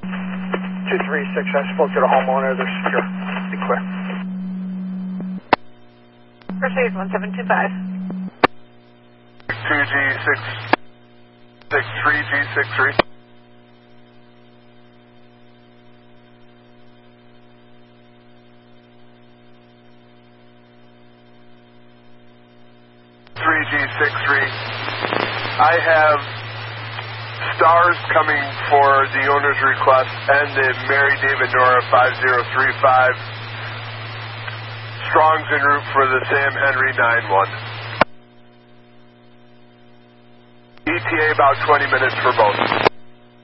236, I spoke to the homeowner. They're secure. Be clear. Mercedes 1725. 2G663G63. I have stars coming for the owner's request and the Mary David Nora 5035. Strong's en route for the Sam Henry 91. ETA about 20 minutes for both.